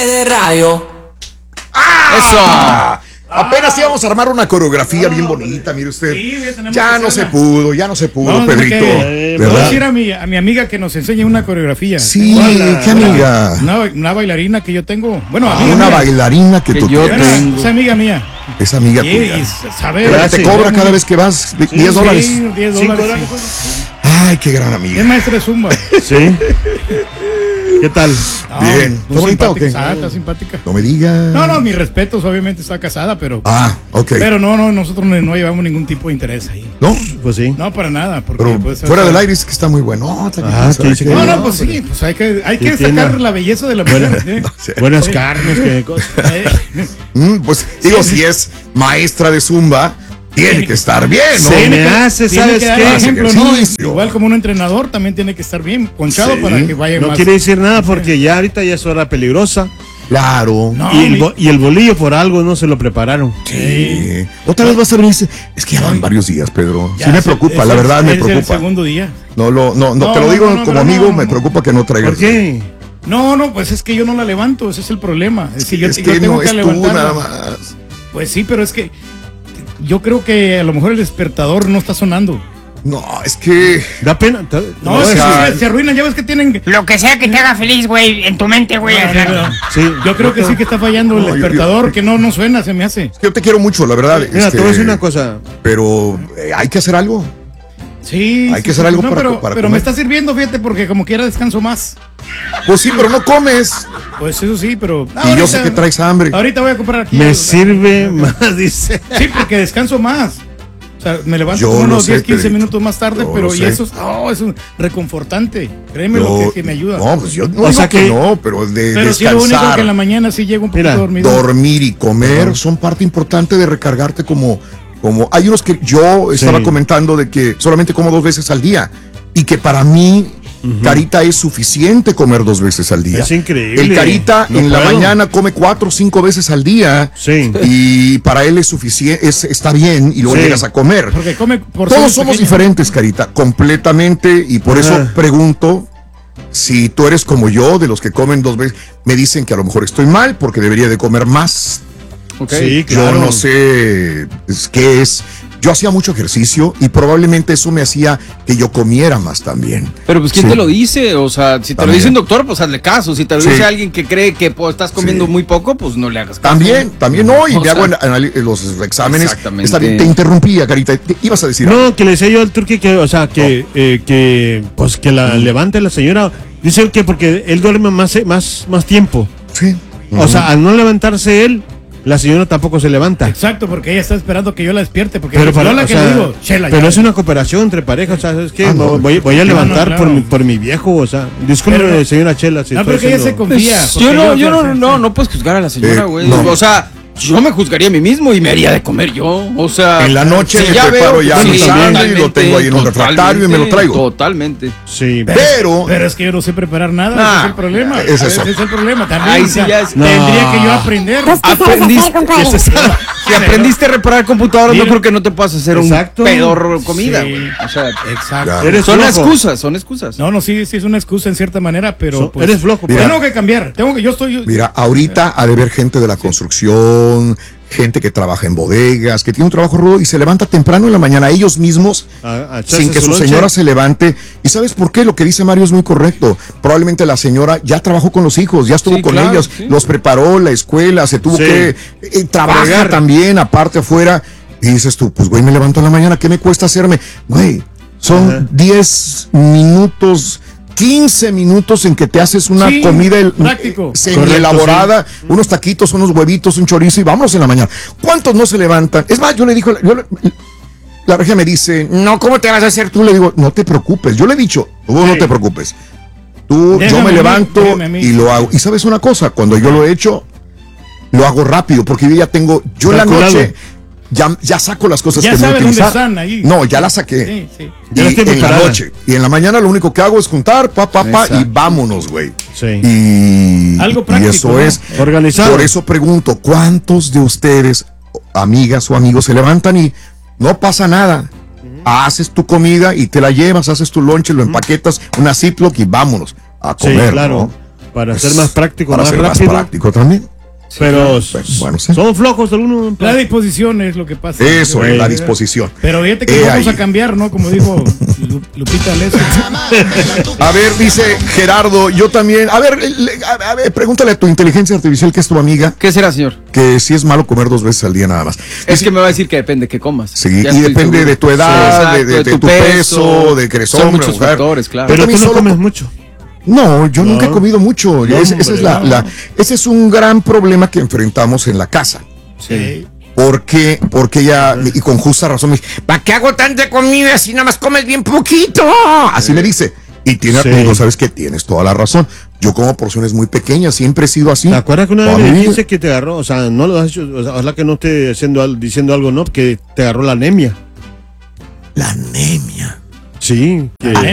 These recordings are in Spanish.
de radio. ¡Ah! Eso. Apenas íbamos a armar una coreografía bien bonita, mire usted. Sí, ya no se pudo, no, Pedrito. Voy a decir a mi amiga que nos enseñe una coreografía. Sí, ¿qué amiga? Una bailarina que yo tengo. Bueno, amiga una mía. bailarina que tú yo tienes. tengo. Es amiga mía. Es amiga Y tuya. sabe, Pero que te cobra cada vez que vas $10. Sí, $10. Ay, qué gran Es amiga. maestra de Zumba. Sí. ¿Qué tal? Bien. No, ¿Está bonita o qué? Está simpática. No me digas. No, mis respetos, obviamente está casada, pero. Ah, ok. Pero no, nosotros no llevamos ningún tipo de interés ahí. ¿No? Pues sí. No, para nada. Porque, Pero pues, fuera del aire es que está muy bueno. ¿qué dice que No, pues sí, pues hay que ¿Qué sacar tiene? la belleza de la mujer. ¿eh? Buenas carnes, qué cosa. Pues digo, si es maestra de Zumba, tiene que estar bien, ¿no? Se Tiene me que- hace, tiene ¿sabes que dar qué? ejemplo, ¿no? Ejercicio. Igual como un entrenador también tiene que estar bien ponchado Sí. para que vaya No más. quiere decir nada porque ya ahorita ya es hora peligrosa. Claro. No, Y el bolillo por algo no se lo prepararon. Sí. Otra vez va a ser. Es que ya van varios días, Pedro. ya Sí me es- preocupa, es la el- verdad me es el preocupa. segundo día. No, te lo no, digo no, como pero amigo, no, me no. preocupa que no traigas. ¿Por qué? No, pues es que yo no la levanto, ese es el problema. Es que yo Es yo que tengo no que es tú levantarla. nada más. Pues sí, pero es que yo creo que a lo mejor el despertador no está sonando. No, es que. Da pena. No, o sea, se arruinan, ya ves que tienen. Lo que sea que te haga feliz, güey, en tu mente, güey. Sí. Yo creo que sí que está fallando el No, yo- despertador, que no suena, se me hace. Yo te quiero mucho, la verdad. Mira, te voy a decir una cosa. Pero hay que hacer algo. Sí. Hay que sí, hacer algo no, para pero comer. me está sirviendo, fíjate, porque como quiera descanso más. Pues sí, pero no comes. Pues eso sí, pero. Y yo sé que traes hambre. Ahorita voy a comprar aquí. Me sirve más, dice. Sí, porque descanso más. O sea, me levanto Yo como lo unos sé, 10, 15 Pedrito. minutos más tarde, Yo pero lo y sé. eso es un reconfortante. Créeme lo que me ayuda. No, pues yo no O digo sea que que- no, pero de pero sí, lo único descansar, que en la mañana sí llego un poquito Mira, dormido. dormir y comer son parte importante de recargarte como hay unos que yo estaba Sí. comentando de que solamente como 2 veces al día y que para mí Carita es suficiente comer 2 veces al día. Es increíble. El Carita No en la puedo. mañana come 4 o 5 veces al día. Sí. Y para él es suficiente, está bien y luego Sí. llegas a comer. Porque come por Todos somos diferentes, Carita, completamente, y por eso Ajá. pregunto si tú eres como yo, de los que comen 2 veces. Me dicen que a lo mejor estoy mal porque debería de comer más. Sí, claro. Yo no sé qué es. Yo hacía mucho ejercicio y probablemente eso me hacía que yo comiera más también. Pero pues ¿quién Sí. te lo dice? O sea, si te También. lo dice un doctor, pues hazle caso. Si te lo Sí. dice alguien que cree que pues, estás comiendo Sí. muy poco, pues no le hagas caso. También no, y O me sea, hago los exámenes. Exactamente. Está bien, te interrumpía, Carita. Ibas a decir algo. No, que le decía yo al turqui que, o sea, que la levante la señora. Dice él que porque él duerme más tiempo. Sí. O sea, al no levantarse él, la señora tampoco se levanta. Exacto, porque ella está esperando que yo la despierte. Porque Pero, yo la o que sea, le digo, Chela, pero ya. es una cooperación entre parejas, o sea, ¿sabes qué? no. Voy a levantar no, claro. por mi viejo, o sea, disculpe, Pero- señora Chela, si No, estoy pero que ella se haciendo- confía. Pues, porque no puedes juzgar a la señora, güey. no. O sea, yo me juzgaría a mí mismo y me haría de comer yo. O sea, En la noche si me preparo veo- ya mi sándwich y lo tengo ahí en un refractario y me lo traigo. Totalmente. Sí, Pero Pero es que yo no sé preparar nada, Nah, ese es el problema. es eso. Ese es el problema también. Ahí o sí sea, ya es- tendría No. que yo aprender. Aprendiste, si aprendiste a reparar computadoras, Mira. no creo que no te puedas hacer Exacto. un pedorro comida, Sí. güey. O sea, Exacto. Ya. eres son flojo. excusas. No, sí es una excusa en cierta manera, pero pues, Eres flojo. Mira. tengo que cambiar. mira, ahorita ha de haber gente de la construcción, gente que trabaja en bodegas, que tiene un trabajo rudo y se levanta temprano en la mañana ellos mismos A echarse sin que su lonche. señora se levante. ¿Y sabes por qué? Lo que dice Mario es muy correcto. Probablemente la señora ya trabajó con los hijos, ya estuvo Sí, con claro, ellos, sí. los preparó, la escuela, se tuvo Sí. que trabajar Fregar. también, aparte afuera. Y dices tú, pues güey, me levanto en la mañana, ¿qué me cuesta hacerme? Güey, son Ajá. 10 minutos, 15 minutos en que te haces una Sí, comida práctico. semi-elaborada, unos taquitos, unos huevitos, un chorizo y vámonos en la mañana. ¿Cuántos no se levantan? Es más, yo le digo, la regia me dice, no, ¿cómo te vas a hacer tú? Le digo, no te preocupes. Yo le he dicho, tú no Sí. te preocupes. Yo Déjame a me mí, levanto déjame a mí. y lo hago. Y sabes una cosa, cuando yo lo he hecho, lo hago rápido, porque yo ya tengo, yo en la Calculado. noche ya saco las cosas Ya que me voy a sabes dónde utilizar. están ahí. No, ya las saqué. Sí, sí. Ya las Y tengo en la preparadas. noche. Y en la mañana lo único que hago es juntar, y Exacto. vámonos, güey. Sí. Y, Algo y práctico, eso ¿no? es. Organizado. Por eso pregunto, ¿cuántos de ustedes, amigas o amigos, se levantan y no pasa nada? Haces tu comida y te la llevas, haces tu lonche, lo empaquetas, una Ziploc y vámonos a Sí, comer. claro. ¿no? Para ser más práctico, para más ser rápido. más práctico también. Pero Bueno, sí. son flojos algunos. La disposición es lo que pasa. Eso es la disposición. Pero fíjate que vamos ahí. a cambiar, ¿no? Como dijo Lupita Leso. A ver, dice Gerardo, yo también. A ver, pregúntale a tu inteligencia artificial, que es tu amiga, ¿Qué será, señor? que si es malo comer 2 veces al día nada más. Es que me va a decir que depende que comas. Sí, Ya y estoy depende seguro. de tu edad, Sí, de exacto, tu peso, de que eres Son hombre, muchos mujer. factores, claro. Pero tú también no solo comes mucho. No, yo nunca he No. comido mucho. No, ese hombre, ese es un gran problema que enfrentamos en la casa. Sí. Porque ella, y con justa razón, me dice, ¿para qué hago tanta comida si nada más comes bien poquito? Así me dice. Y Sí. digo, ¿sabes qué? Tienes toda la razón. Yo como porciones muy pequeñas, siempre he sido así. ¿Te acuerdas que una Toda vez mi me vida. dijiste que te agarró? O sea, no lo has hecho. O sea, ojalá que no esté diciendo algo, ¿no? Que te agarró la anemia. La anemia. Sí.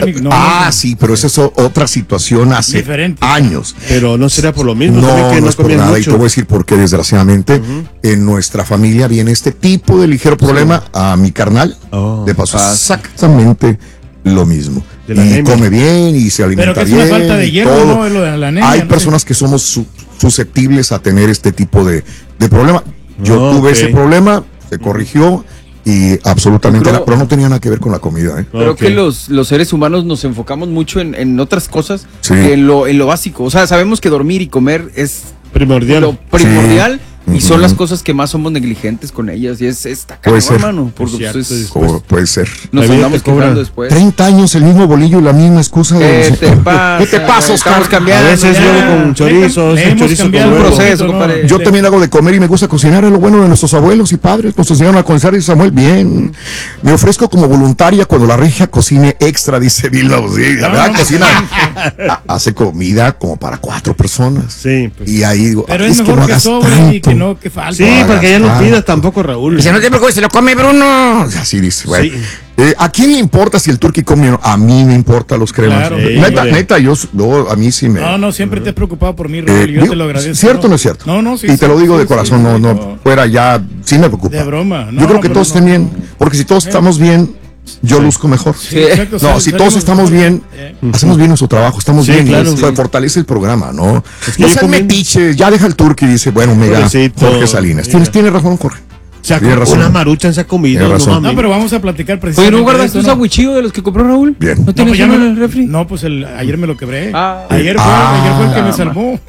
Sí, pero esa es otra situación hace Diferente. años. Pero no será por lo mismo. también que No es por comías nada. Y mucho. te voy a decir por qué, desgraciadamente, en nuestra familia viene este tipo de ligero problema. A mi carnal Oh. le pasó exactamente lo mismo. De la Y anemia. come bien y se alimenta Pero que es bien. una falta de y hierro, todo. ¿no? Es lo de la anemia, Hay no personas que somos susceptibles a tener este tipo de problema. Yo tuve ese problema, se corrigió y absolutamente Creo- nada, pero no tenía nada que ver con la comida. Creo Ok. que los seres humanos nos enfocamos mucho en otras cosas Sí. que en lo básico. O sea, sabemos que dormir y comer es Primordial. lo primordial y son Ujú. las cosas que más somos negligentes con ellas. Y está Puede cabrón, ser. hermano. Porque Es cierto, pues, Como puede ser. nos La vida andamos te cobra. quejando después. 30 años, el mismo bolillo y la misma excusa. ¿Qué te pasa? ¿Qué te pasa, güey? Oscar? Estamos cambiando. A veces ya. luego con chorizo, Le ese hemos chorizo con cambiado huevo. un proceso, ¿no? compadre. Yo también hago de comer y me gusta cocinar, es lo bueno de nuestros abuelos y padres, nos enseñaron a cocinar y Samuel, bien. Me ofrezco como voluntaria cuando la regia cocine extra, dice Vilma, pues sí, la verdad cocina, hace comida como para 4 personas. Sí, pues. Y ahí digo, Pero "Ay, es que mejor no que hagas sobre y tanto". que no que falte. Sí, No para que ya no hagas pidas tanto. tampoco, Raúl. Dice, no te preocupes, se lo come Bruno. Así dice, bueno. Sí. ¿A quién le importa si el turqui come o no? A mí me importa los cremas. Claro. Sí, neta, hombre. neta, a mí sí me... No, siempre te has preocupado por mí, Raúl, y yo digo, te lo agradezco. ¿Cierto o no es cierto? No, sí. Y te lo digo de sí, corazón, sí, no, fuera ya, sí me preocupa. De broma. No, Yo creo que pero todos estén no. bien, porque si todos estamos bien, yo luzco mejor. Sí. Exacto, No, sal- si todos salimos estamos mejor. bien, hacemos bien nuestro trabajo, estamos Sí, bien, claro. y eso fortalece el programa, ¿no? que No yo sean comí- metiches, ya deja el turqui y dice, bueno, mega, Pobrecito. Jorge Salinas. Mira. Tienes razón, Jorge. O sea, Tienes razón. una marucha se ha comido. Tienes razón. No, pero vamos a platicar Oye, precisamente. ¿no de guardaste eso, un sandwichillo de los que compró Raúl? Bien. ¿No No, tienes pues ya uno me en el refri? No, pues ayer me lo quebré. Ah. ayer fue el que me salvó.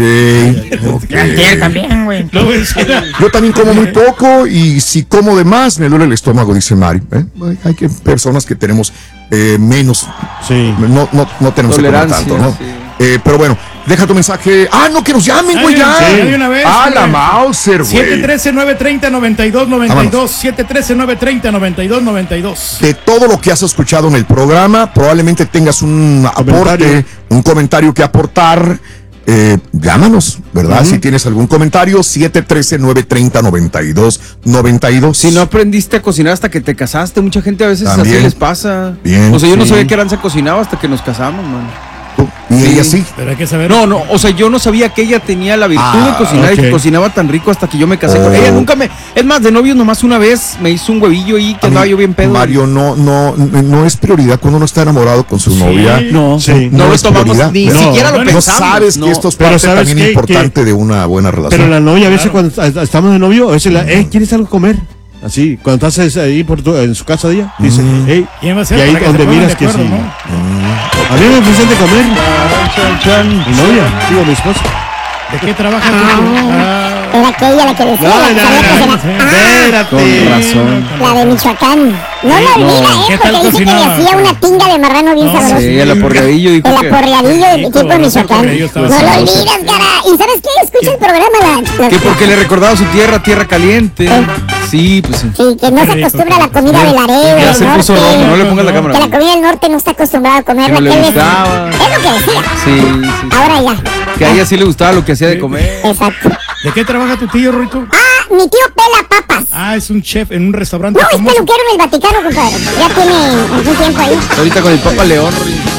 Ok. Ayer también, güey. No, pues, Yo también como muy poco y si como de más me duele el estómago, dice Mari. Hay personas que tenemos menos, Sí. no tenemos que comer Tolerancia, tanto, ¿no? sí. Pero bueno, deja tu mensaje. No, que nos llamen, güey, ya. Sí, de una vez, La güey. Mauser, güey. 713-930-9292. 713-930-9292. De todo lo que has escuchado en el programa, probablemente tengas un aporte, un comentario que aportar. Llámanos, ¿verdad? Si tienes algún comentario, 713-930-9292. Si no aprendiste a cocinar hasta que te casaste, mucha gente a veces También. así les pasa. Bien, O sea, yo no sí. sabía que Aranza cocinaba hasta que nos casamos, man. Y Sí. ella sí. Pero hay que saber. No, o sea, yo no sabía que ella tenía la virtud de cocinar y ok. que cocinaba tan rico hasta que yo me casé con ella. Nunca es más, de novios nomás una vez me hizo un huevillo y que A mí, andaba yo bien pedo. Mario, no es prioridad cuando uno está enamorado con su novia. No, Sí. no lo es tomamos, prioridad. ni No, siquiera lo no, No pensamos. sabes no. que esto es Pero parte ¿sabes también qué? importante de una buena relación. Pero la novia, a veces cuando estamos de novio, a veces ¿quieres algo comer? Así, cuando estás ahí en su casa de ella, dice, hey, ¿Quién va a ser? y ahí Para que donde se pongan miras de que acuerdo, sí. ¿no? A mí me ofrecen de comer. Mi novia, digo, mi esposa. ¿De qué trabajas tú? Era aquella la que decía, la que sabía cocinar. Con razón. La de Michoacán. No la olvida, ¿Qué tal porque dice que le cocinaba? hacía una tinga de marrano bien sabrosa. Sí, el aporreadillo dijo El que... aporreadillo de tipo Rico, Michoacán. aporreadillo estaba No lo sabroso. olvidas, cara. ¿Y sabes qué? Escucha el programa. Que porque le recordaba su tierra caliente. Sí, pues sí. Sí, que no Qué se rico, acostumbra a la qué comida rico. del Laredo, Ya del se puso norte. rojo, no le pongas la cámara. Que la comida del norte no está acostumbrada a comerla. Que no le que él gustaba. Es lo que decía. Sí. Ahora ya. Que a ella sí le gustaba lo que hacía de comer. Exacto. ¿De qué trabaja tu tío, Rito? Mi tío pela papas. Es un chef en un restaurante No, es famoso. peluquero en el Vaticano, compadre. Ya tiene algún tiempo ahí. Ahorita con el Papa León.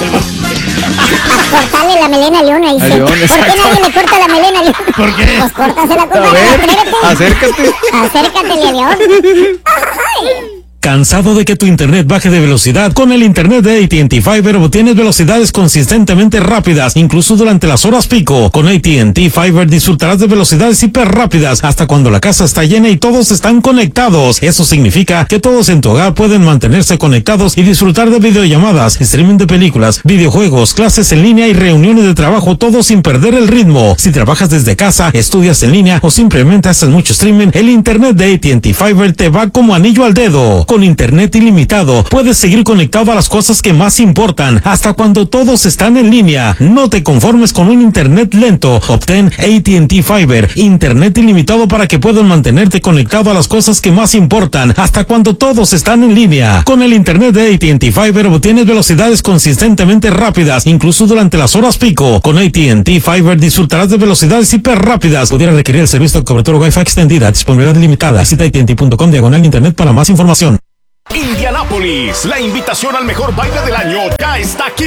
A cortarle la melena a León ahí. A Sí. León, ¿Por qué exacto. nadie le corta la melena a León? ¿Por qué? Pues córtasela, A compadre. ver, Atrévete. acércate. Acércatele a León. Ay. ¿Cansado de que tu internet baje de velocidad? Con el internet de AT&T Fiber obtienes velocidades consistentemente rápidas, incluso durante las horas pico. Con AT&T Fiber disfrutarás de velocidades hiper rápidas hasta cuando la casa está llena y todos están conectados. Eso significa que todos en tu hogar pueden mantenerse conectados y disfrutar de videollamadas, streaming de películas, videojuegos, clases en línea y reuniones de trabajo, todo sin perder el ritmo. Si trabajas desde casa, estudias en línea o simplemente haces mucho streaming, el internet de AT&T Fiber te va como anillo al dedo. Con internet ilimitado, puedes seguir conectado a las cosas que más importan, hasta cuando todos están en línea. No te conformes con un internet lento. Obtén AT&T Fiber, internet ilimitado para que puedas mantenerte conectado a las cosas que más importan, hasta cuando todos están en línea. Con el internet de AT&T Fiber obtienes velocidades consistentemente rápidas, incluso durante las horas pico. Con AT&T Fiber disfrutarás de velocidades hiper rápidas. Pudiera requerir el servicio de cobertura Wi-Fi extendida, disponibilidad limitada. Visita AT&T.com/internet para más información. Indianápolis, la invitación al mejor baile del año ya está aquí.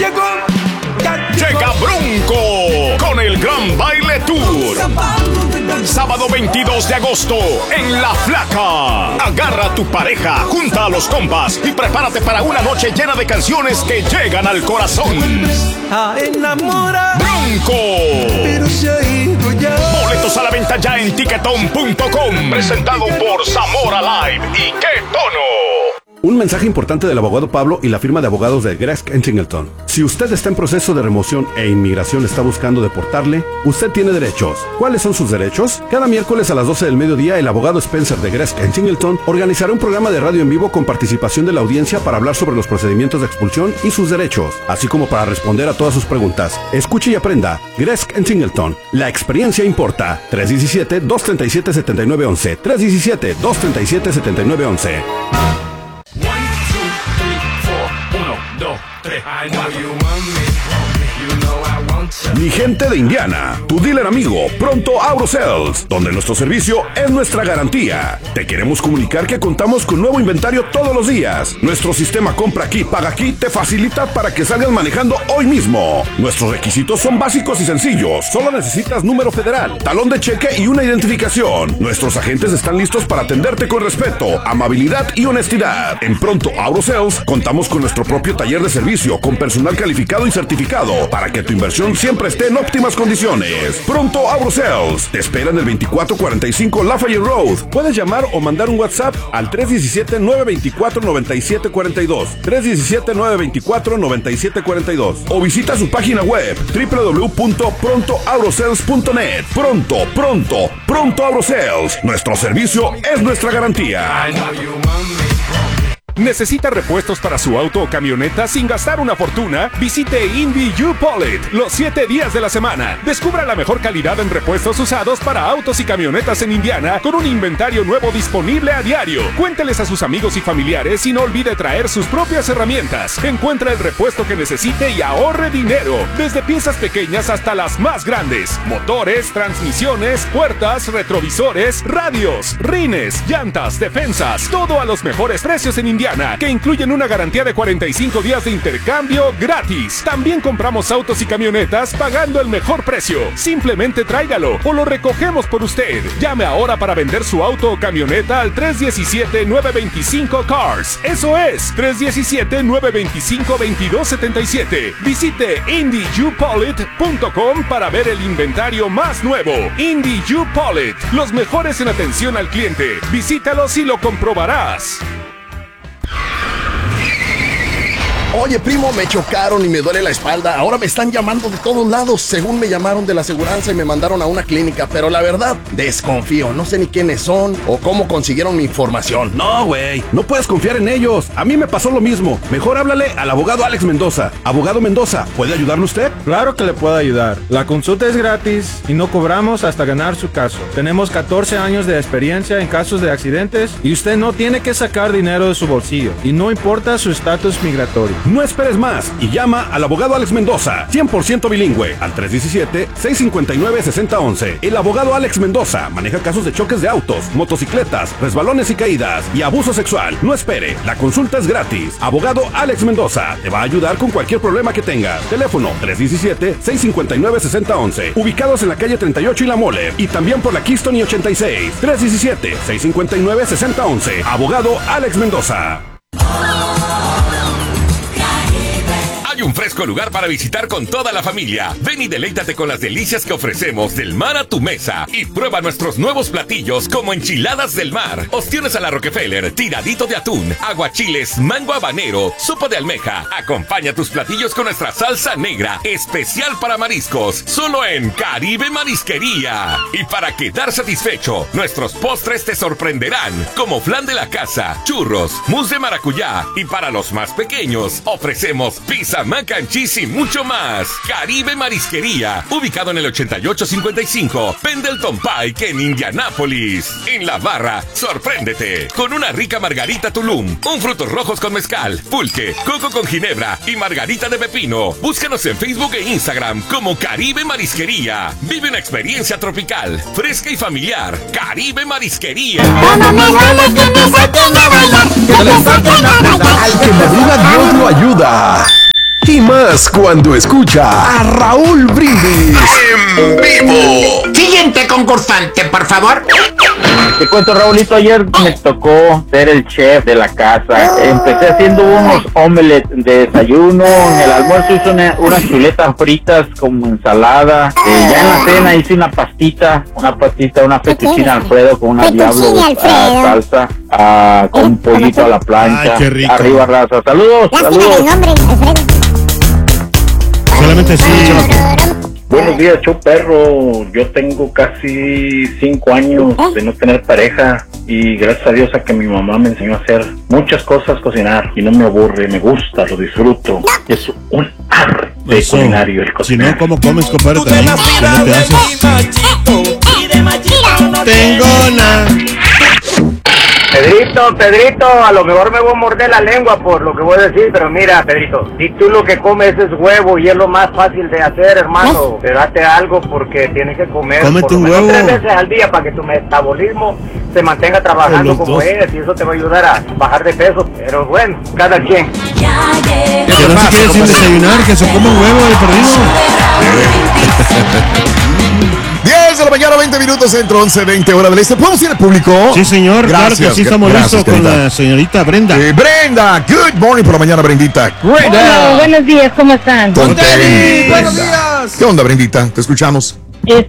Llega Bronco con el Gran Baile Tour. Sábado 22 de agosto en La Flaca. Agarra a tu pareja, junta a los compas y prepárate para una noche llena de canciones que llegan al corazón. Bronco. Boletos a la venta ya en Ticketon.com. Presentado por Zamora Live y Qué Tono. Un mensaje importante del abogado Pablo y la firma de abogados de Gresk & Singleton. Si usted está en proceso de remoción e inmigración está buscando deportarle, usted tiene derechos. ¿Cuáles son sus derechos? Cada miércoles a las 12 del mediodía, el abogado Spencer de Gresk & Singleton organizará un programa de radio en vivo con participación de la audiencia para hablar sobre los procedimientos de expulsión y sus derechos, así como para responder a todas sus preguntas. Escuche y aprenda. Gresk & Singleton. La experiencia importa. 317-237-7911. 317-237-7911. I know you want me, you know I want you. Mi gente de Indiana, tu dealer amigo, Pronto AutoSales, donde nuestro servicio es nuestra garantía. Te queremos comunicar que contamos con nuevo inventario todos los días. Nuestro sistema compra aquí, paga aquí te facilita para que salgas manejando hoy mismo. Nuestros requisitos son básicos y sencillos. Solo necesitas número federal, talón de cheque y una identificación. Nuestros agentes están listos para atenderte con respeto, amabilidad y honestidad. En Pronto AutoSales contamos con nuestro propio taller de servicio con personal calificado y certificado para que tu inversión siempre esté en óptimas condiciones. Pronto AutoSales te espera en el 2445 Lafayette Road. Puedes llamar o mandar un WhatsApp al 317-924-9742. 317-924-9742 o visita su página web www.prontoautosales.net. Pronto AutoSales. Nuestro servicio es nuestra garantía. ¿Necesita repuestos para su auto o camioneta sin gastar una fortuna? Visite Indy U-Polit los 7 días de la semana. Descubra la mejor calidad en repuestos usados para autos y camionetas en Indiana con un inventario nuevo disponible a diario. Cuénteles a sus amigos y familiares y no olvide traer sus propias herramientas. Encuentra el repuesto que necesite y ahorre dinero. Desde piezas pequeñas hasta las más grandes. Motores, transmisiones, puertas, retrovisores, radios, rines, llantas, defensas. Todo a los mejores precios en Indiana, que incluyen una garantía de 45 días de intercambio gratis. También compramos autos y camionetas pagando el mejor precio. Simplemente tráigalo o lo recogemos por usted. Llame ahora para vender su auto o camioneta al 317-925-CARS. Eso es, 317-925-2277. Visite IndyUPolit.com para ver el inventario más nuevo. Indy U-Polit, los mejores en atención al cliente. Visítalos y lo comprobarás. Oye, primo, me chocaron y me duele la espalda. Ahora me están llamando de todos lados. Según me llamaron de la aseguranza y me mandaron a una clínica. Pero la verdad, desconfío. No sé ni quiénes son o cómo consiguieron mi información. No, güey, no puedes confiar en ellos. A mí me pasó lo mismo. Mejor háblale al abogado Alex Mendoza. Abogado Mendoza, ¿puede ayudarle usted? Claro que le puedo ayudar. La consulta es gratis y no cobramos hasta ganar su caso. Tenemos 14 años de experiencia en casos de accidentes y usted no tiene que sacar dinero de su bolsillo. Y no importa su estatus migratorio. No esperes más y llama al abogado Alex Mendoza, 100% bilingüe, al 317-659-6011. El abogado Alex Mendoza maneja casos de choques de autos, motocicletas, resbalones y caídas y abuso sexual. No espere, la consulta es gratis. Abogado Alex Mendoza te va a ayudar con cualquier problema que tengas. Teléfono 317-659-6011. Ubicados en la calle 38 y La Mole, y también por la Keystone y 86. 317-659-6011. Abogado Alex Mendoza. Hay un fresco lugar para visitar con toda la familia. Ven y deleítate con las delicias que ofrecemos del mar a tu mesa. Y prueba nuestros nuevos platillos como enchiladas del mar, ostiones a la Rockefeller, tiradito de atún, aguachiles, mango habanero, sopa de almeja. Acompaña tus platillos con nuestra salsa negra, especial para mariscos, solo en Caribe Marisquería. Y para quedar satisfecho, nuestros postres te sorprenderán, como flan de la casa, churros, mousse de maracuyá. Y para los más pequeños, ofrecemos pizza, mac and cheese y mucho más. Caribe Marisquería, ubicado en el 8855 Pendleton Pike en Indianápolis. En la barra, sorpréndete con una rica margarita Tulum, un frutos rojos con mezcal, pulque, coco con ginebra y margarita de pepino. Búscanos en Facebook e Instagram como Caribe Marisquería. Vive una experiencia tropical, fresca y familiar. Caribe Marisquería. Al que madruga Dios lo ayuda. Y más cuando escucha a Raúl Brindis en vivo. Siguiente concursante, por favor. Te cuento, Raulito, ayer me tocó ser el chef de la casa. Empecé haciendo unos omelets de desayuno. En el almuerzo hice unas chuletas fritas con ensalada. Ya en la cena hice una fettuccine Alfredo con una diablo salsa, con un pollito a la plancha. Ay, qué rico. Arriba, raza. Saludos, saludos. Solamente sí. Buenos días, show perro. Yo tengo casi 5 años de no tener pareja y gracias a Dios a que mi mamá me enseñó a hacer muchas cosas, cocinar, y no me aburre, me gusta, lo disfruto. Es un arte culinario el cocinar. Si no, ¿cómo comes, compadre? También, ¿cómo te haces? Tengo una... Pedrito, a lo mejor me voy a morder la lengua por lo que voy a decir, pero mira, Pedrito, si tú lo que comes es huevo y es lo más fácil de hacer, hermano, te date algo porque tienes que comer cómete por lo un menos huevo 3 veces al día para que tu metabolismo se mantenga trabajando como es, y eso te va a ayudar a bajar de peso, pero bueno, cada quien. Que no se quiere sin desayunar, que se coma un huevo de perdido. 10 de la mañana, 20 minutos, centro, 11:20 hora del este. ¿Podemos ir al público? Sí, señor. Gracias, claro que sí, estamos listos con la señorita Brenda. Brenda, good morning por la mañana, Brendita. Hola, buenos días, ¿cómo están? Buenos días. ¿Qué onda, Brendita? Te escuchamos.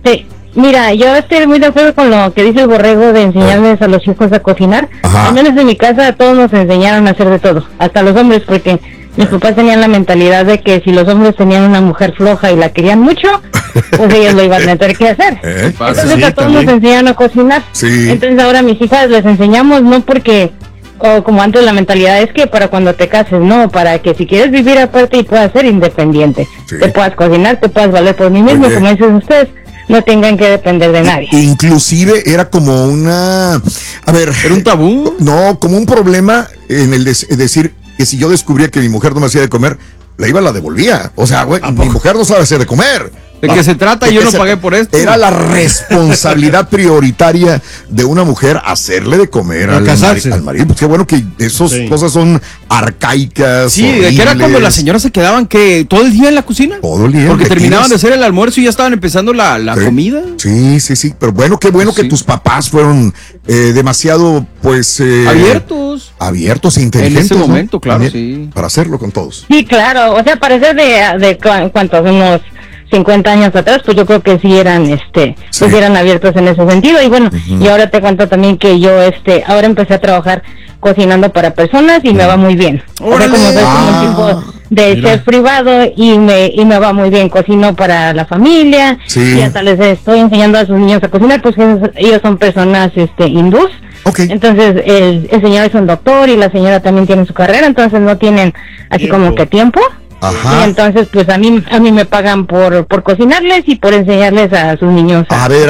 Mira, yo estoy muy de acuerdo con lo que dice el borrego de enseñarles a los hijos a cocinar. Al menos en mi casa todos nos enseñaron a hacer de todo, hasta los hombres, porque mis papás tenían la mentalidad de que si los hombres tenían una mujer floja y la querían mucho, pues ellos lo iban a tener que hacer. Entonces a todos nos enseñaron a cocinar. Entonces ahora a mis hijas les enseñamos, no porque, como antes la mentalidad es que para cuando te cases, no, para que si quieres vivir aparte y puedas ser independiente, te puedas cocinar, te puedas valer por mí mismo, como dicen ustedes, no tengan que depender de nadie. Inclusive era como una, a ver, ¿era un tabú? No, como un problema en el decir que si yo descubría que mi mujer no me hacía de comer, la devolvía. O sea, güey, mi mujer no sabe hacer de comer. ¿De qué se trata? Yo no pagué por esto. Era la responsabilidad prioritaria de una mujer hacerle de comer al marido. Pues qué bueno que esas cosas son arcaicas. Sí, de que era cuando las señoras se quedaban que todo el día en la cocina. Todo el día. Porque terminaban de hacer el almuerzo y ya estaban empezando la comida. Sí. Pero bueno, qué bueno que tus papás fueron demasiado, pues... Abiertos e inteligentes. En ese momento, claro, para hacerlo con todos. Sí, claro. O sea, parecer de cuántos, unos 50 años atrás, pues yo creo que sí eran, pues eran abiertos en ese sentido. Y bueno, y ahora te cuento también que yo, ahora empecé a trabajar cocinando para personas y me va muy bien. O sea, como soy como un tipo de chef privado y me va muy bien. Cocino para la familia y hasta les estoy enseñando a sus niños a cocinar, pues ellos son personas, hindús. Entonces el señor es un doctor y la señora también tiene su carrera, entonces no tienen así como que tiempo. Y entonces pues a mí me pagan por cocinarles y por enseñarles a sus niños a ver,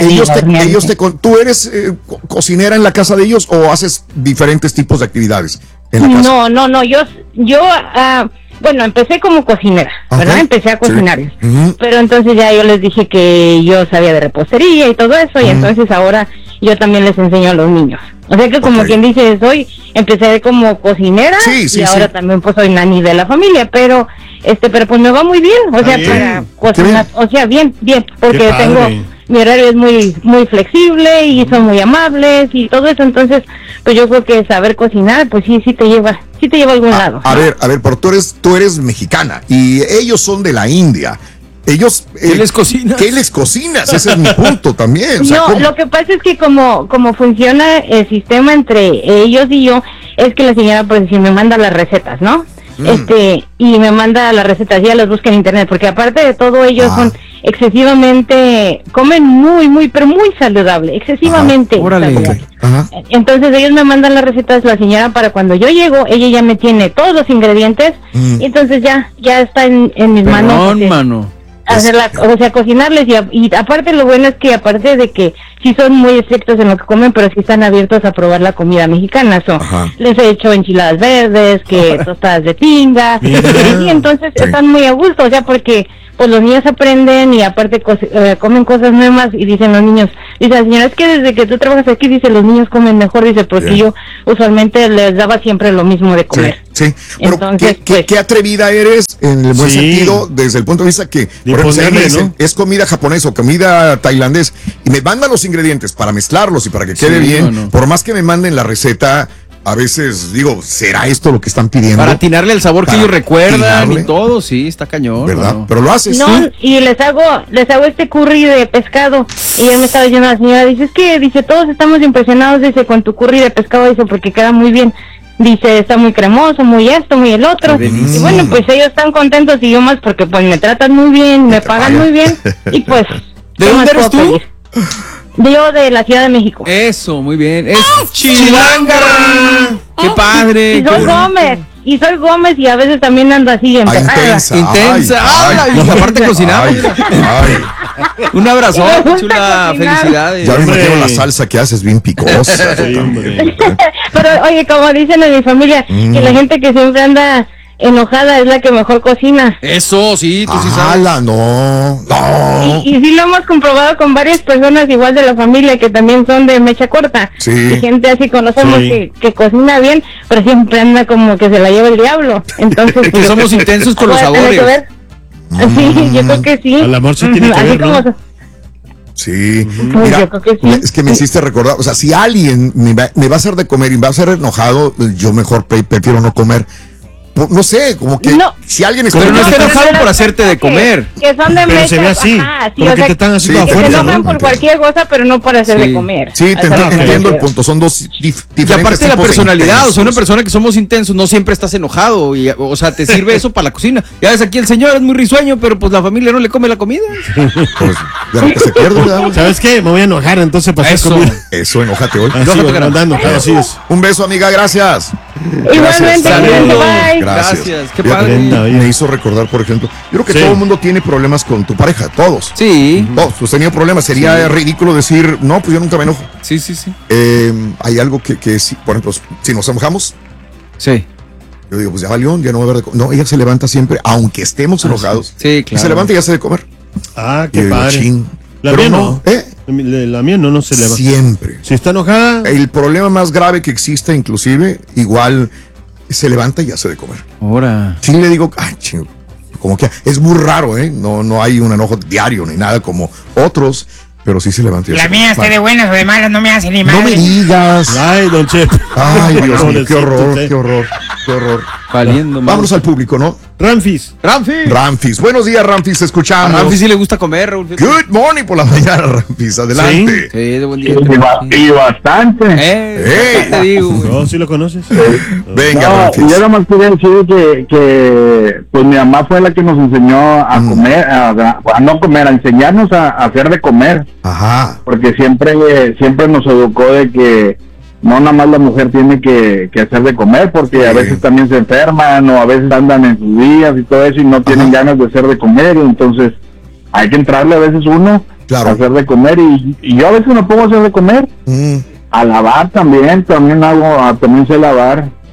¿tú eres cocinera en la casa de ellos o haces diferentes tipos de actividades en la casa? No, yo bueno, empecé como cocinera, ¿verdad? Empecé a cocinarles. Ujú. Pero entonces ya yo les dije que yo sabía de repostería y todo eso, y entonces ahora yo también les enseño a los niños. O sea que como quien dice, empecé como cocinera y ahora también pues soy nani de la familia, pero pues me va muy bien, o sea, para cocinar, o sea, bien, porque mi horario es muy flexible y son muy amables y todo eso, entonces pues yo creo que saber cocinar pues sí te lleva a algún lado. A ver, pero tú eres mexicana y ellos son de la India. Ellos, ¿qué les cocinas? ¿Qué les cocinas? Ese es mi punto también. O sea, no, lo que pasa es que como funciona el sistema entre ellos y yo, es que la señora pues si me manda las recetas, ¿no? Y me manda las recetas, ya las busca en internet, porque aparte de todo ellos son excesivamente, comen pero muy saludable, excesivamente saludable. Entonces ellos me mandan las recetas, la señora, para cuando yo llego, ella ya me tiene todos los ingredientes, y entonces ya está en mis manos. Hacerla, o sea, cocinarles y aparte lo bueno es que aparte de que sí son muy estrictos en lo que comen, pero sí están abiertos a probar la comida mexicana. Les he hecho enchiladas verdes, tostadas de tinga, y entonces están muy a gusto, o sea, porque pues los niños aprenden y aparte comen cosas nuevas, y dicen los niños, dice la señora, es que desde que tú trabajas aquí, dice, los niños comen mejor, dice, porque yo usualmente les daba siempre lo mismo de comer. Sí. Pero entonces, ¿qué atrevida eres en el buen sentido, desde el punto de vista que, por ejemplo, me dicen, es comida japonesa o comida tailandés, y me mandan los ingredientes para mezclarlos y para que quede bien, por más que me manden la receta, a veces digo, ¿será esto lo que están pidiendo? Para atinarle el sabor que ellos recuerdan y todo, sí, está cañón. ¿Verdad? Pero lo haces. No, y les hago este curry de pescado, y él me estaba diciendo la señora, dice, todos estamos impresionados, dice, con tu curry de pescado, dice, porque queda muy bien. Dice, está muy cremoso, muy esto, muy el otro. Y bueno, pues ellos están contentos y yo más porque pues me tratan muy bien, me pagan muy bien. Y pues, ¿de dónde eres tú? Yo de la Ciudad de México. Eso, muy bien. Es Chilanga. ¡Qué padre! Y soy Gómez y a veces también ando así intensa. Y aparte cocinamos. Un abrazo, chula, felicidades. Ya me imagino la salsa que haces bien picosa. Pero oye, como dicen en mi familia, que la gente que siempre anda enojada es la que mejor cocina. Eso, sí, tú sí sabes. No. Y sí lo hemos comprobado con varias personas igual de la familia que también son de mecha corta. Sí. Y gente así conocemos que cocina bien, pero siempre anda como que se la lleva el diablo. Entonces que somos intensos con los sabores. Sí, yo creo que sí. El amor se tiene que ver, ¿no? Sí, mira, es que me hiciste recordar, o sea, si alguien me va a hacer de comer y me va a hacer enojado, yo mejor prefiero no comer. No sé, como que si alguien está... Pero no está enojado por hacerte de comer. Que son de pero se ve así, como que te están haciendo que se enojan por cualquier cosa, pero no por hacer de comer. Sí, entiendo el punto, son dos diferentes. Y aparte de la personalidad, o sea, una persona que somos intensos, no siempre estás enojado, o sea, te sirve eso para la cocina. Ya ves, aquí el señor es muy risueño, pero pues la familia no le come la comida. Pues, de lo que se pierde, ¿verdad? ¿Sabes qué? Me voy a enojar entonces para hacer comida. Eso, enójate hoy. Así es. Un beso, amiga, gracias. Igualmente, bye. Gracias. Qué padre. Me hizo recordar, por ejemplo, yo creo que todo el mundo tiene problemas con tu pareja, todos. Sí. Todos, pues tenido problemas. Sería ridículo decir, no, pues yo nunca me enojo. Sí. Hay algo que sí, por ejemplo, si nos enojamos. Sí. Yo digo, pues ya valió, ya no va a haber de comer. No, ella se levanta siempre, aunque estemos enojados. Sí, claro. Y se levanta y hace de comer. Ah, qué padre. La mía no. La mía no se levanta. Siempre. Si está enojada. El problema más grave que existe, inclusive, igual se levanta y hace de comer. Ahora. Sí le digo, chingo, como que es muy raro, no hay un enojo diario ni nada como otros, pero sí se levanta y la mía está de buenas o de malas, no me hace ni mal. No me digas. Ay, don Chepe. Ay, Dios mío, qué horror. Valiendo, vámonos al público, ¿no? Ramfis. Buenos días, Ramfis, te escuchamos. A Ramfis sí le gusta comer, Raúl. Good morning por la mañana, Ramfis, adelante. Sí, de buen día. Y bastante. Te digo. No, sí lo conoces. Venga, Ramfis. Yo nada más quería decir que pues mi mamá fue la que nos enseñó a comer, a enseñarnos a hacer de comer. Ajá. Porque siempre nos educó de que no nada más la mujer tiene que hacer de comer, porque a veces también se enferman o a veces andan en sus días y todo eso y no tienen ganas de hacer de comer, y entonces hay que entrarle a veces uno a hacer de comer, y yo a veces me pongo a hacer de comer, a lavar también sé lavar,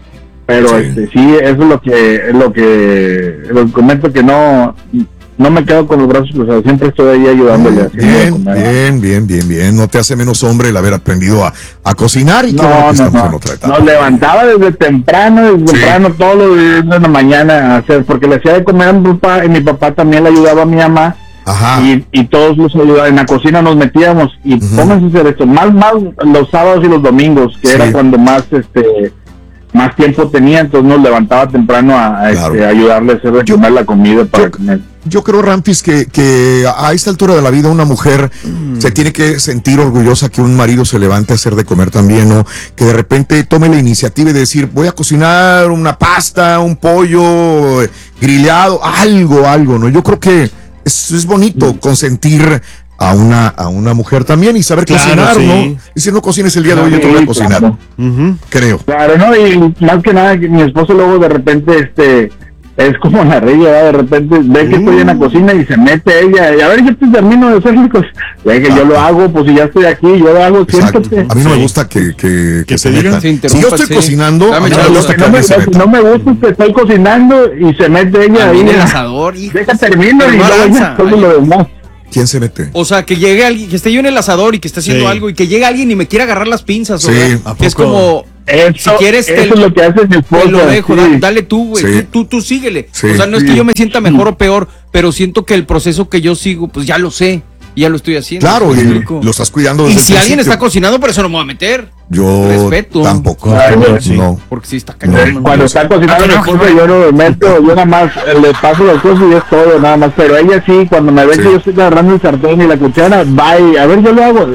pero sí, eso es lo que comento, que no me quedo con los brazos cruzados, siempre estoy ahí ayudándole. Bien. No te hace menos hombre el haber aprendido a cocinar y Nos levantaba desde temprano, todos los días de la mañana a hacer, porque le hacía de comer a mi papá, y mi papá también le ayudaba a mi mamá. Ajá. Y todos los ayudaban, en la cocina nos metíamos y pónganse a hacer esto, más los sábados y los domingos, que era cuando más tiempo tenía, entonces nos levantaba temprano a ayudarle a hacer de comer la comida para comer. Yo creo, Rampis, que a esta altura de la vida una mujer se tiene que sentir orgullosa que un marido se levante a hacer de comer también, ¿no? Que de repente tome la iniciativa y decir, voy a cocinar una pasta, un pollo grillado, algo, ¿no? Yo creo que es bonito consentir a una mujer también y saber cocinar, ¿no? Y si no cocines el día de hoy, yo te voy a cocinar. Creo. Claro, ¿no? Y más que nada, mi esposo luego de repente, es como la reina, de repente ve que estoy en la cocina y se mete ella, y a ver, yo te termino de hacer ricos. Ya que yo lo hago, pues si ya estoy aquí, yo lo hago, siéntate. A mí no me gusta que se metan. Si yo estoy cocinando, a mí no me gusta que me se metan. No me gusta que estoy cocinando y se mete ella ahí en el asador. Deja termino y luego todo lo demás. ¿Quién se mete? O sea, que llegue alguien, que esté yo en el asador y que esté haciendo algo y que llegue alguien y me quiera agarrar las pinzas, sí, que es como... si quieres, eso es lo que hace mi esposa. Te lo dejo, dale tú, güey, tú síguele. O sea, no es que yo me sienta mejor o peor, pero siento que el proceso que yo sigo, pues ya lo sé. Y ya lo estoy haciendo. Claro, y lo estás cuidando desde y si alguien está cocinando, por eso no me voy a meter. Yo respeto. Tampoco. No. Porque sí está cañón. Cuando está cocinando mi esposa, yo no me meto, yo nada más le paso las cosas y es todo, nada más. Pero ella sí, cuando me ve que yo estoy agarrando el sartén y la cuchara, bye, a ver, yo lo hago.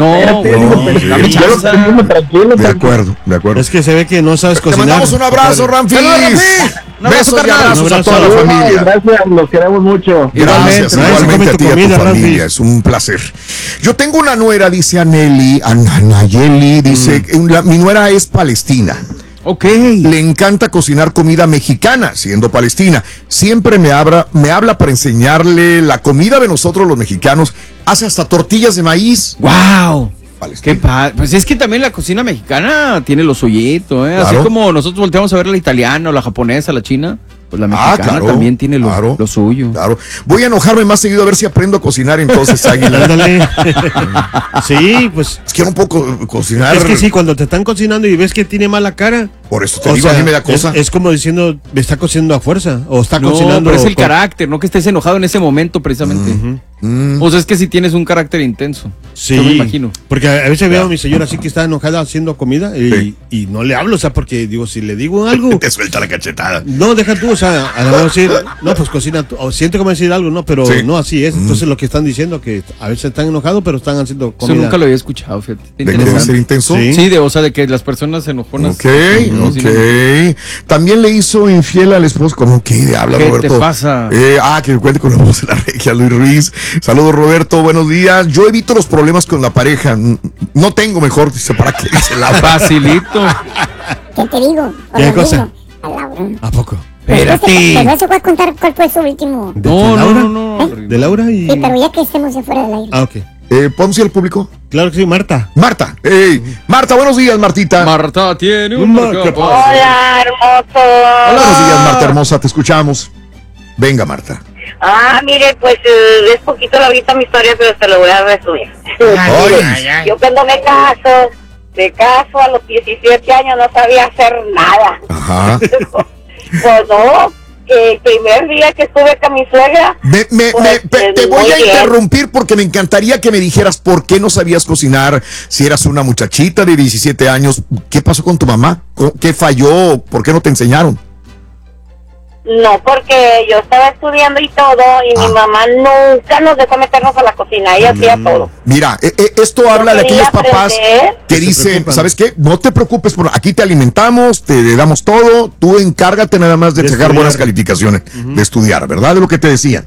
Tranquilo. De acuerdo. Es que se ve que no sabes cocinar. Te mandamos un abrazo, Ramfis. Besos y abrazos a toda la familia. Gracias, los queremos mucho. Gracias, igualmente a ti y a tu familia. Es un placer. Yo tengo una nuera, dice Anayeli, dice, mi nuera es palestina. Ok. Le encanta cocinar comida mexicana, siendo palestina. Siempre me habla para enseñarle la comida de nosotros los mexicanos. Hace hasta tortillas de maíz. ¡Wow! Qué padre. Pues es que también la cocina mexicana tiene lo suyito, ¿eh? Claro. Así como nosotros volteamos a ver la italiana, o la japonesa, la china, pues la mexicana también tiene lo suyo. Claro. Voy a enojarme más seguido a ver si aprendo a cocinar entonces, Águila. Ándale. Sí, pues. Es que un poco cocinar. Es que sí, cuando te están cocinando y ves que tiene mala cara. Por eso te digo, a mí me da cosa. Es como diciendo, me está cocinando a fuerza. O está cocinando. Pero es el carácter, no que estés enojado en ese momento precisamente. O sea, es que si tienes un carácter intenso. Sí. Yo me imagino. Porque a veces veo a mi señora así que está enojada haciendo comida y no le hablo, o sea, porque digo, si le digo algo. Te suelta la cachetada. No, deja tú, o sea, a la mejor decir, no, pues cocina tú, o siente como decir algo, no, pero no así es. Entonces lo que están diciendo, que a veces están enojados, pero están haciendo comida. Eso nunca lo había escuchado, fíjate. ¿Debe ser intenso? Sí, o sea, de que las personas enojonas. Ok. También le hizo infiel al esposo. ¿Cómo que habla, ¿Qué Roberto? te pasa? Que cuente con la voz de la regia, Luis Ruiz. Saludos, Roberto, buenos días. Yo evito los problemas con la pareja. No tengo mejor, dice, ¿para qué? Dice la facilito. ¿Qué te digo? ¿Qué cosa? A Laura. ¿A poco? Espérate. Pero eso voy a contar cuál fue su último. No. De Laura y... Sí, pero ya que estemos fuera del aire. Ah, ok. ¿Podemos ir al público? Claro que sí, Marta. Marta, buenos días, Martita. Marta tiene un marcapasos. Hola, hermoso. Hola, buenos días, Marta hermosa, te escuchamos. Venga, Marta. Mire, pues es poquito la vista mi historia, pero se lo voy a resumir. Yo cuando me caso a los 17 años no sabía hacer nada. Ajá. Pues no. El primer día que estuve con mi suegra te voy a interrumpir porque me encantaría que me dijeras por qué no sabías cocinar si eras una muchachita de 17 años. ¿Qué pasó con tu mamá? ¿Qué falló? ¿Por qué no te enseñaron? No, porque yo estaba estudiando y todo, y mi mamá nunca nos dejó meternos a la cocina, ella hacía todo. Mira, esto habla de aquellos papás que dicen, ¿sabes qué? No te preocupes, aquí te alimentamos, te damos todo, tú encárgate nada más de sacar buenas calificaciones, de estudiar, ¿verdad? De lo que te decían.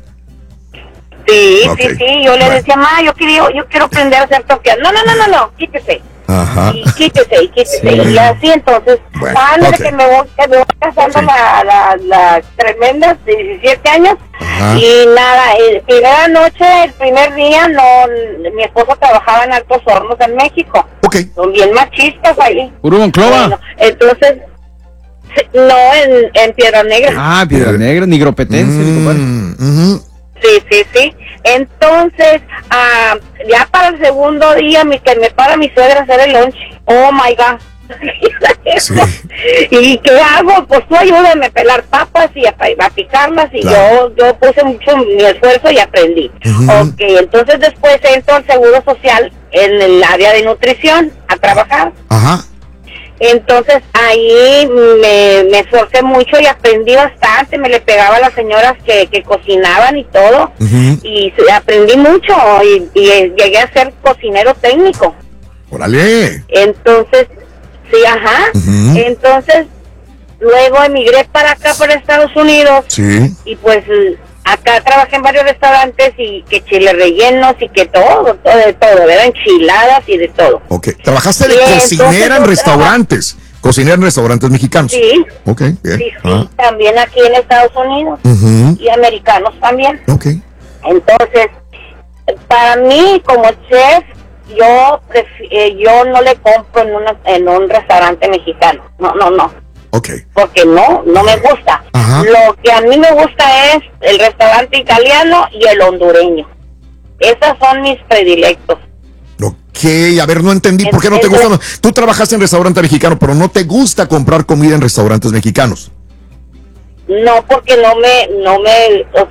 Sí, yo le decía, ma, yo quiero aprender a hacer tortillas. No, quítese. Ajá. Y quítese. Y así entonces, que me voy casando la tremenda de 17 años. Ajá. Y nada, primera noche, el primer día, mi esposo trabajaba en Altos Hornos en México. Ok. Son bien machistas ahí. Puro Monclova. Bueno, entonces, No, en Piedra Negra. Ah, Piedra Negra, nigropetense, compadre. Sí. Entonces, ya para el segundo día, que me para mi suegra a hacer el lunch. Oh my God. Sí. ¿Y qué hago? Pues tú ayúdame a pelar papas y a picarlas. Y claro, yo puse mucho mi esfuerzo y aprendí. Ok, entonces después entro al Seguro Social en el área de nutrición a trabajar. Ajá. Entonces ahí me esforcé mucho y aprendí bastante, me le pegaba a las señoras que cocinaban y todo, y aprendí mucho y llegué a ser cocinero técnico. ¡Órale! Entonces, sí, ajá, entonces luego emigré para acá, para Estados Unidos, y pues acá trabajé en varios restaurantes y que chile rellenos y que todo, ¿verdad? Enchiladas y de todo. Ok, ¿trabajaste de cocinera en restaurantes? Cocinera en restaurantes mexicanos. Sí. Ok, bien. Sí, también aquí en Estados Unidos y americanos también. Ok. Entonces, para mí como chef, yo no le compro en un restaurante mexicano. No. Okay. Porque no me gusta. Ajá. Lo que a mí me gusta es el restaurante italiano y el hondureño. Esos son mis predilectos. Ok, a ver, no entendí por qué no te gusta. Tú trabajaste en restaurante mexicano, pero no te gusta comprar comida en restaurantes mexicanos. No, porque no me, o